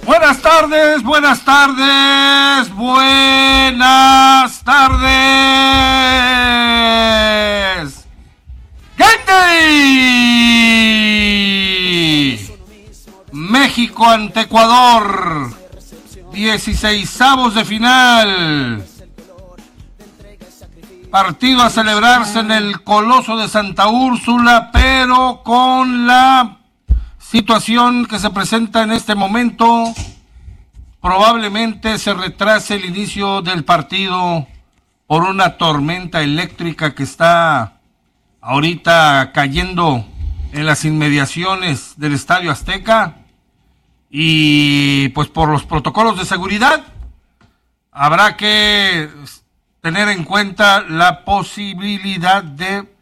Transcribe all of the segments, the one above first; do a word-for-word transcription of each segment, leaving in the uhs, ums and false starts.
Buenas tardes, buenas tardes, buenas tardes. ¡Gente! México ante Ecuador. dieciseisavos de final. Partido a celebrarse en el Coloso de Santa Úrsula, pero con la situación que se presenta en este momento, probablemente se retrase el inicio del partido por una tormenta eléctrica que está ahorita cayendo en las inmediaciones del Estadio Azteca, y pues por los protocolos de seguridad habrá que tener en cuenta la posibilidad de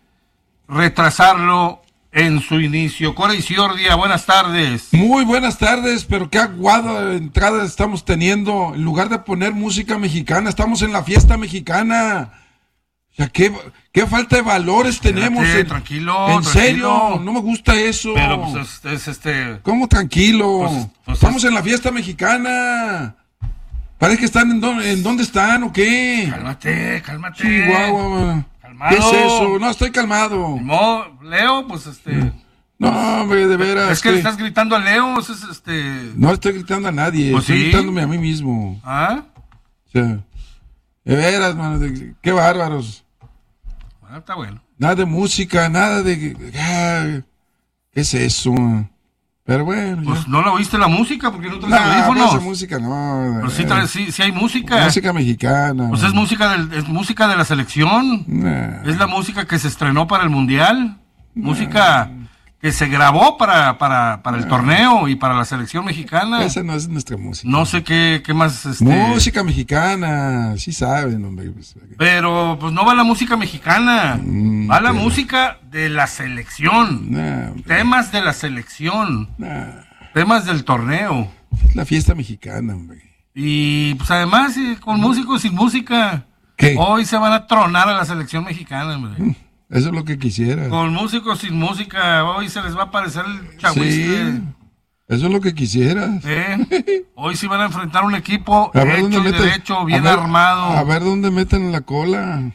retrasarlo en su inicio. Cora Ciordia, buenas tardes. Muy buenas tardes, pero qué aguada de entrada estamos teniendo. En lugar de poner música mexicana, estamos en la fiesta mexicana. O sea, qué, qué falta de valores tenemos. Espérate, en, tranquilo, En tranquilo. serio, no me gusta eso. Pero pues es, es este... ¿Cómo tranquilo? Pues, pues estamos es... en la fiesta mexicana. Parece que están en, don, en dónde están o qué. Cálmate, cálmate. Chihuahua. Calmado. ¿Qué es eso? No, estoy calmado. No, Leo, pues este... No, hombre, de veras. Es que, que... le estás gritando a Leo, es este... No le estoy gritando a nadie, ¿Pues estoy sí? gritándome a mí mismo. ¿Ah? O sea, de veras, mano, de, qué bárbaros. Bueno, está bueno. Nada de música, nada de... Ah, ¿qué es eso? Pero bueno. Pues ya. no la oíste la música porque no traes Nah, audífonos. pues música no. Pero sí, traes, sí, sí hay música. Música mexicana. Pues es música, del, es música de la selección. Nah. Es la música que se estrenó para el Mundial. Nah. Música que se grabó para, para, para el nah. torneo y para la selección mexicana. Esa no es nuestra música. No sé qué, qué más... Este... Música mexicana, sí saben, hombre. Pero pues no va la música mexicana, mm, va la pero... música de la selección. Nah, temas de la selección. Nah. Temas del torneo. La fiesta mexicana, hombre. Y pues además, con músicos sin música. ¿Qué? Hoy se van a tronar a la selección mexicana, hombre. Eso es lo que quisiera. Con músicos sin música, hoy se les va a aparecer el chahuiste. Sí, eso es lo que quisieras. ¿Eh? Hoy sí van a enfrentar un equipo a ver hecho y meten, derecho, bien a ver, armado. A ver dónde meten la cola.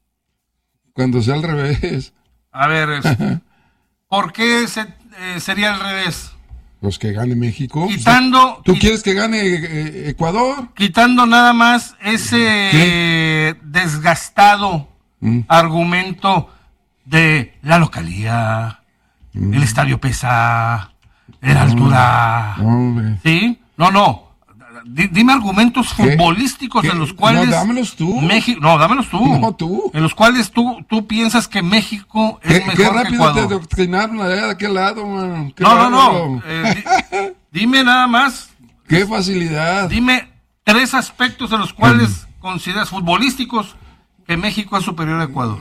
Cuando sea al revés. A ver, este, ¿por qué se, eh, sería al revés? Pues que gane México. Quitando. ¿Tú quit- quieres que gane eh, Ecuador? Quitando nada más ese eh, desgastado ¿Mm? argumento de la localía, ¿Mm? el estadio pesa, la altura. Hombre. ¿Sí? No, no. D- dime argumentos ¿Qué? futbolísticos ¿Qué? en los cuales... No, dámelos tú. México, no, dámelos tú. No, tú. En los cuales tú, tú piensas que México es ¿Qué, mejor qué que rápido Ecuador. te doctrinaron allá de aquel lado, man. Qué No, no, no. bárbaro. Eh, di- dime nada más. Qué facilidad. Dime tres aspectos en los cuales consideras futbolísticos que México es superior a Ecuador.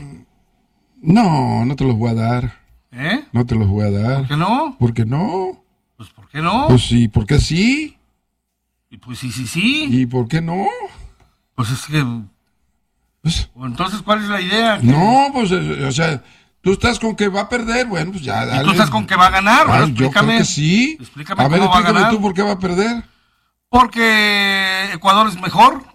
No, no te los voy a dar. ¿Eh? No te los voy a dar. ¿Por qué no? ¿Por qué no? Pues ¿por qué no? Pues sí, ¿por qué sí? Y pues sí, sí, sí. ¿Y por qué no? Pues es que... Pues, entonces, ¿cuál es la idea? no, pues, o sea, tú estás con que va a perder, bueno, pues ya, dale. ¿Y tú estás con que va a ganar? Ah, Bueno, yo explícame. creo que sí. Explícame a ver, cómo va a explícame ganar. tú por qué va a perder. Porque Ecuador es mejor,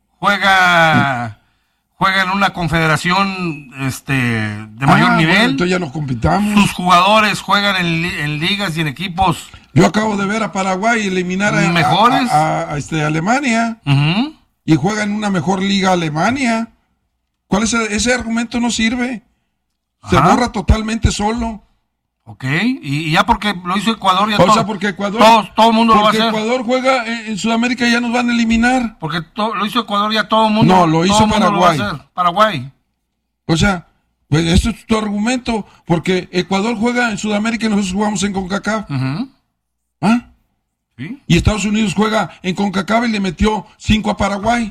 juega juega en una confederación este de mayor ah, nivel. Bueno, entonces ya nos compitamos. Sus jugadores juegan en, li- en ligas y en equipos Yo acabo de ver a Paraguay eliminar a, mejores. a, a, a este, Alemania uh-huh. y juega en una mejor liga Alemania. ¿Cuál es ese, ese argumento? No sirve. Se Ajá. borra totalmente solo. Ok, y, y ya porque lo hizo Ecuador, ya O todo, sea, porque Ecuador, todo, todo el mundo lo va a porque hacer. Ecuador juega en, en Sudamérica y ya nos van a eliminar. Porque to, lo hizo Ecuador, ya todo el mundo, No, lo hizo todo el mundo lo va a Paraguay. hacer. Paraguay. O sea, pues esto es tu argumento, porque Ecuador juega en Sudamérica y nosotros jugamos en CONCACAF. Uh-huh. ¿Ah? ¿Sí? Y Estados Unidos juega en CONCACAF y le metió cinco a Paraguay.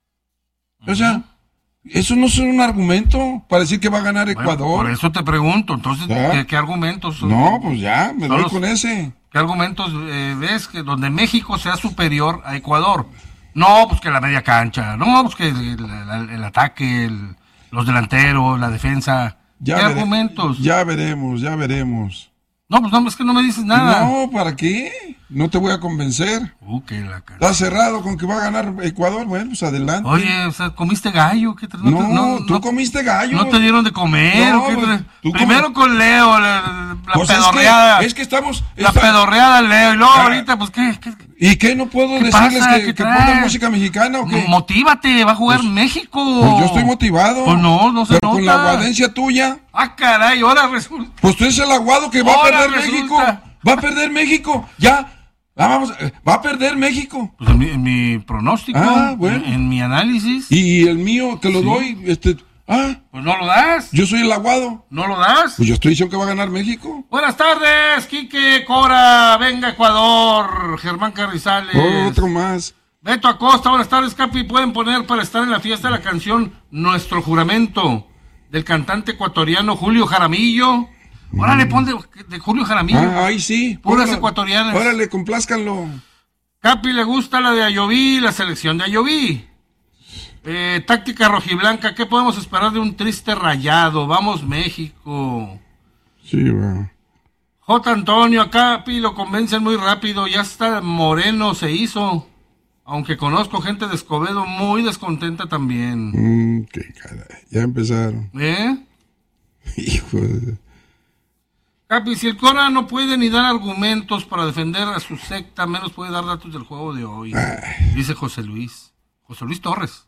O sea, eso no es un argumento para decir que va a ganar Bueno, Ecuador. por eso te pregunto, entonces, ¿Ya? ¿qué, qué argumentos son? No, pues ya, me Son doy los- con ese. ¿Qué argumentos eh, ves que donde México sea superior a Ecuador? No, pues que la media cancha, no, pues que el, el- el ataque, el- los delanteros, la defensa. Ya ¿Qué vere- argumentos? Ya veremos, ya veremos. No, pues no, es que no me dices nada. No, ¿para qué? no te voy a convencer. Uh, que la cara. Está cerrado con que va a ganar Ecuador, bueno, pues adelante. Oye, o sea, ¿comiste gallo? ¿Qué tra- no, te- no, tú comiste gallo. ¿No te dieron de comer? No, ¿o qué pues, tra- tú Primero con Leo, la, la Pues pedorreada. Es que, es que estamos... La esta- pedorreada Leo, y luego Ah. ahorita, pues, ¿qué? ¿Qué? ¿Y qué? ¿No puedo ¿Qué decirles pasa? que, ¿Qué que traes? pongan música mexicana o qué? Motívate, va a jugar Pues- México. Pues yo estoy motivado. Pues no, no se Pero con la nota. aguadencia tuya, Ah, caray, ahora resulta. pues tú eres el aguado que va a Ahora perder resulta. México. Va a perder México. Ya. Ah, vamos, eh, va a perder México. Pues en mi, en mi pronóstico, Ah, bueno. en, en mi análisis, Y el mío, te lo Sí. doy, este... Ah, pues no lo das. yo soy el aguado. ¿No lo das? Pues yo estoy diciendo que va a ganar México. Buenas tardes, Quique, Cora, venga Ecuador, Germán Carrizales. Otro más. Beto Acosta, buenas tardes, Capi. Pueden poner para estar en la fiesta la canción Nuestro Juramento del cantante ecuatoriano Julio Jaramillo. Órale, pon de, de Julio Jaramillo. Ah, ahí sí. Puras Póngalo. ecuatorianas. Órale, complázcanlo. Capi le gusta la de Ayoví, la selección de Ayoví. Eh, táctica rojiblanca, ¿qué podemos esperar de un triste Rayado? Vamos México. Sí, va. J. Antonio, a Capi lo convencen muy rápido, ya está moreno se hizo. Aunque conozco gente de Escobedo muy descontenta también. Mm, qué caray. Ya empezaron. ¿Eh? Hijo de... Capi, si el Cora no puede ni dar argumentos para defender a su secta, menos puede dar datos del juego de hoy. Ay. Dice José Luis. José Luis Torres.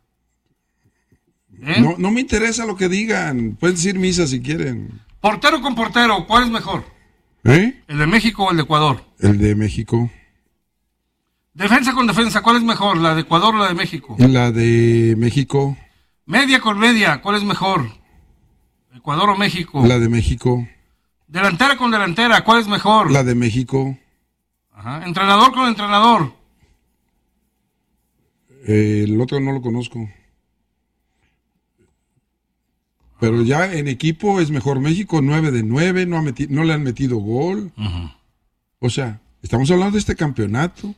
¿Eh? No, no me interesa lo que digan. Pueden decir misa si quieren. Portero con portero, ¿cuál es mejor? ¿Eh? ¿El de México o el de Ecuador? El de México. Defensa con defensa, ¿cuál es mejor? ¿La de Ecuador o la de México? La de México. Media con media, ¿cuál es mejor? ¿Ecuador o México? La de México. Delantera con delantera, ¿cuál es mejor? La de México. Ajá. Entrenador con entrenador. Eh, el otro no lo conozco. Pero ya en equipo es mejor México, nueve de nueve, no, ha meti- no le han metido gol. Uh-huh. O sea, estamos hablando de este campeonato.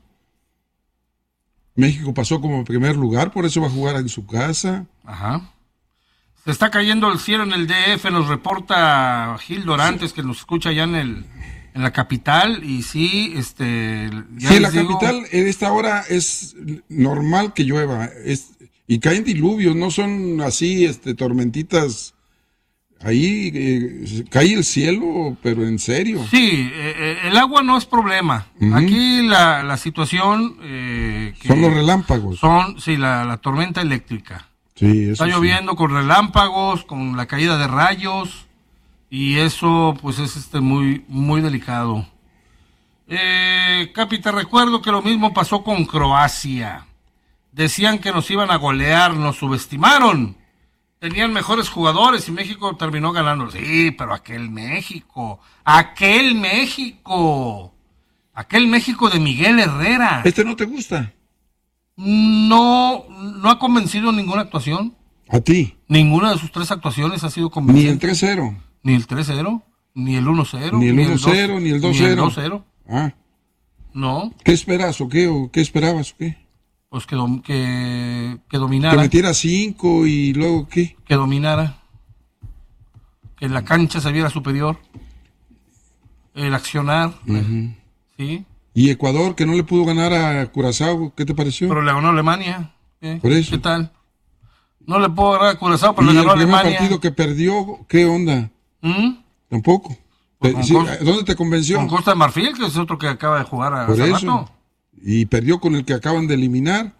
México pasó como primer lugar, por eso va a jugar en su casa. Ajá. Se está cayendo el cielo en el D F, nos reporta Gil Dorantes, que nos escucha allá en el en la capital, y sí, este... ya Sí, en la les digo- capital en esta hora es normal que llueva, es, y caen diluvios, no son así este tormentitas. Ahí eh, cae el cielo, pero en serio. Sí, eh, eh, el agua no es problema. Ujú. Aquí la, la situación... eh, que Son los relámpagos. Son, sí, la, la tormenta eléctrica. Sí, eso Está sí. lloviendo con relámpagos, con la caída de rayos, y eso pues es este muy muy delicado. Eh, Capi, te recuerdo que lo mismo pasó con Croacia. Decían que nos iban a golear, nos subestimaron. Tenían mejores jugadores y México terminó ganando. Sí, pero aquel México, aquel México, aquel México de Miguel Herrera. ¿Este no te gusta? No, no ha convencido en ninguna actuación. ¿A ti? Ninguna de sus tres actuaciones ha sido Ni el convincente. tres cero. Ni el tres cero, ni el uno cero, Ni el uno cero, ni el dos cero. Ni el dos cero. Ah, No, ¿qué esperas o qué? ¿O qué esperabas o qué? pues que, dom- que, que Que dominara. metiera cinco y luego qué. Que dominara. Que la cancha se viera superior. El accionar. Ujú. Sí. Y Ecuador, que no le pudo ganar a Curazao, ¿qué te pareció? Pero le ganó a Alemania. ¿eh? Por eso. ¿Qué tal? No le puedo ganar a Curazao, pero y le el ganó a primer Alemania. partido que perdió, ¿qué onda? ¿Mm? Tampoco. Pues con Sí, Costa- ¿dónde te convenció? Con Costa de Marfil, que es otro que acaba de jugar a Por hace eso. rato. Y perdió con el que acaban de eliminar.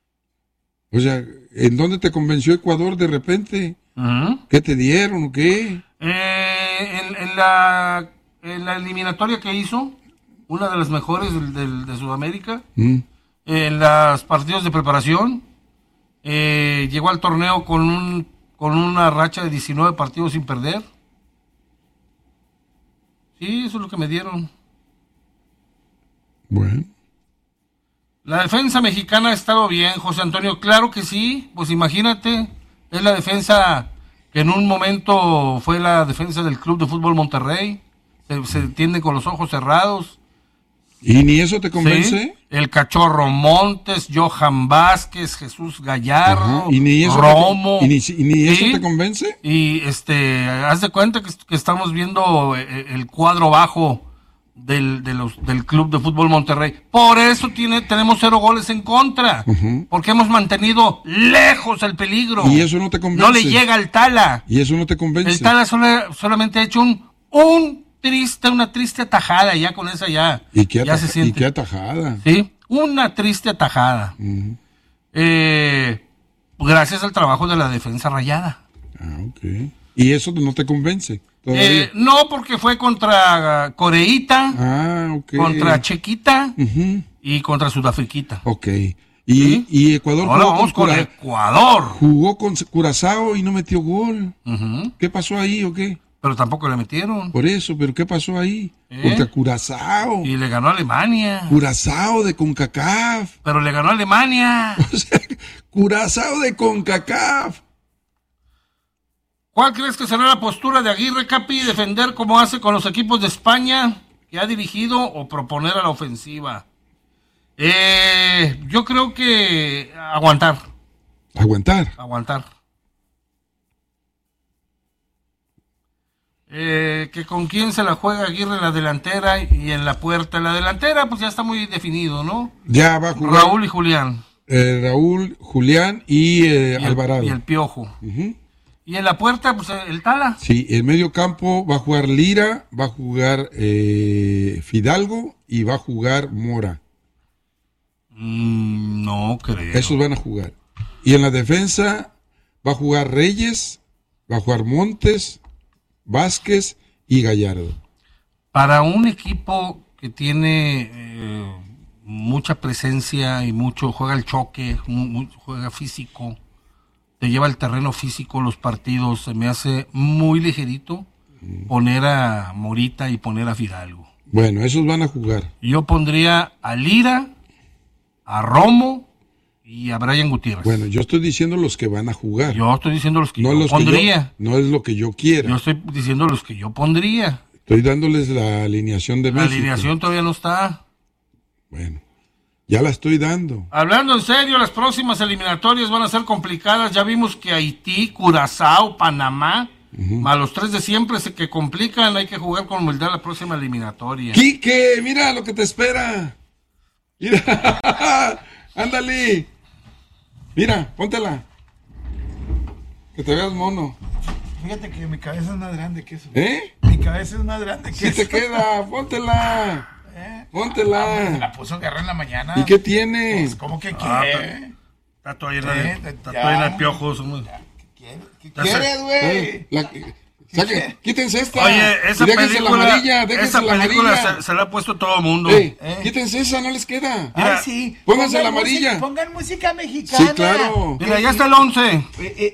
O sea, ¿en dónde te convenció Ecuador de repente? Ujú. ¿Qué te dieron o qué? Eh, en, en la, en la eliminatoria que hizo, una de las mejores del, del- de Sudamérica, Mm. en los partidos de preparación, eh, llegó al torneo con, un, con una racha de diecinueve partidos sin perder. Sí, eso es lo que me dieron. Bueno. La defensa mexicana ha estado bien, José Antonio, claro que sí, pues imagínate, es la defensa que en un momento fue la defensa del Club de Fútbol Monterrey, se, se tiende con los ojos cerrados. ¿Y ni eso te convence? ¿Sí? El Cachorro Montes, Johan Vázquez, Jesús Gallardo, Ajá. ¿Y ni eso, Romo. te, y ni, y ni eso ¿Sí? te convence? Y este, haz de cuenta que, que estamos viendo eh, el cuadro bajo del, de los, del Club de Fútbol Monterrey. Por eso tiene, tenemos cero goles en contra. Uh-huh. Porque hemos mantenido lejos el peligro. Y eso no te convence. No le llega al Tala. Y eso no te convence. El Tala solo, solamente ha hecho un, un triste, una triste atajada. Ya con esa ya, ¿Y qué, ya ataja- se siente. ¿Y qué atajada? Sí, una triste atajada. Uh-huh. Eh, gracias al trabajo de la defensa rayada. Ah, ok. ¿Y eso no te convence? Eh, no, porque fue contra Coreíta, ah, okay. contra Chequita uh-huh. y contra Sudafriquita. Ok. Y, ¿Sí? y Ecuador Ahora jugó vamos con, con Cura... Ecuador. Jugó con Curazao y no metió gol. Uh-huh. ¿Qué pasó ahí o qué? Pero tampoco le metieron. Por eso, pero ¿qué pasó ahí? ¿Eh? Contra Curazao. Y le ganó a Alemania. Curazao de CONCACAF. Pero le ganó a Alemania. O sea, Curazao de CONCACAF. ¿Cuál crees que será la postura de Aguirre, Capi, defender como hace con los equipos de España que ha dirigido o proponer a la ofensiva? Eh, yo creo que aguantar. Aguantar. Aguantar. Eh, que con quién se la juega Aguirre en la delantera y en la puerta. En la delantera pues ya está muy definido, ¿no? Ya va a jugar Raúl y Julián. Eh, Raúl, Julián y, eh, y el, Alvarado. Y el Piojo. Uh-huh. Y en la puerta, pues el Tala. Sí, el medio campo va a jugar Lira, va a jugar eh, Fidalgo y va a jugar Mora. Mm, no creo. Esos van a jugar. Y en la defensa va a jugar Reyes, va a jugar Montes, Vázquez y Gallardo. Para un equipo que tiene eh, mucha presencia y mucho, juega el choque, muy, juega físico, te lleva al terreno físico los partidos, se me hace muy ligerito mm. poner a Morita y poner a Fidalgo. Bueno, esos van a jugar. Yo pondría a Lira, a Romo y a Brian Gutiérrez. Bueno, yo estoy diciendo los que van a jugar. Yo estoy diciendo los que no yo los pondría. Que yo, no es lo que yo quiera. Yo estoy diciendo los que yo pondría. Estoy dándoles la alineación de la México. La alineación todavía no está. Bueno, ya la estoy dando. Hablando en serio, las próximas eliminatorias van a ser complicadas. Ya vimos que Haití, Curazao, Panamá, uh-huh. más los tres de siempre se que complican. Hay que jugar con humildad la próxima eliminatoria. ¡Quique! Mira lo que te espera. Mira, ándale. Mira, póntela. Que te veas mono. Fíjate que mi cabeza es más grande que eso. ¿Eh? Mi cabeza es más grande que sí eso. Si te queda, póntela. ¿Eh? Póntela. Ah, me la puso Guerra en la mañana. ¿Y qué tiene? Pues, ¿cómo que ah, quiere? Está toda llena de, está toda llena de piojos. ¿Qué quieres, ¿Qué quieres, güey? Saque, quítense esta. Oye, esa película, la amarilla, esa la película amarilla. se, se la ha puesto todo el mundo. Hey, eh. Quítense esa, no les queda. Mira, ay, sí. Pónganse pongan la amarilla. Música, pongan música mexicana. Sí, claro. Mira, ya está el once. Eh, eh,